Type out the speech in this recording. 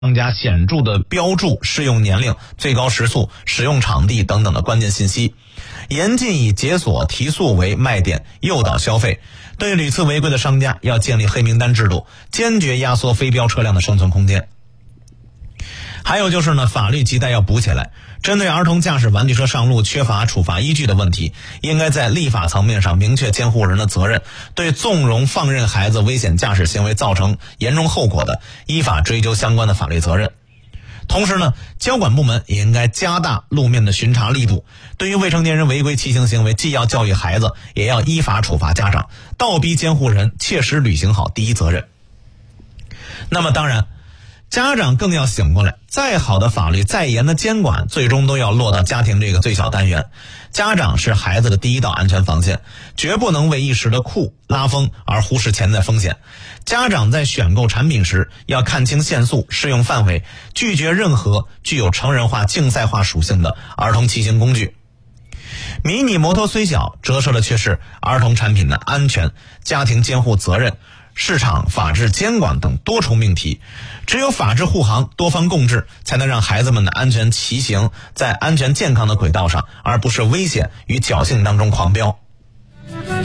更加显著的标注适用年龄、最高时速、使用场地等等的关键信息，严禁以解锁提速为卖点诱导消费。对屡次违规的商家要建立黑名单制度，坚决压缩非标车辆的生存空间。还有就是呢，法律亟待要补起来，针对儿童驾驶玩具车上路缺乏处罚依据的问题，应该在立法层面上明确监护人的责任，对纵容放任孩子危险驾驶行为造成严重后果的，依法追究相关的法律责任。同时呢，交管部门也应该加大路面的巡查力度，对于未成年人违规骑行行为，既要教育孩子，也要依法处罚家长，倒逼监护人切实履行好第一责任。那么当然，家长更要醒过来，再好的法律，再严的监管，最终都要落到家庭这个最小单元。家长是孩子的第一道安全防线，绝不能为一时的酷拉风而忽视潜在风险。家长在选购产品时，要看清限速、适用范围，拒绝任何具有成人化、竞赛化属性的儿童骑行工具。迷你摩托虽小，折射的却是儿童产品的安全、家庭监护责任、市场法治监管等多重命题。只有法治护航，多方共治，才能让孩子们的安全骑行在安全健康的轨道上，而不是危险与侥幸当中狂飙。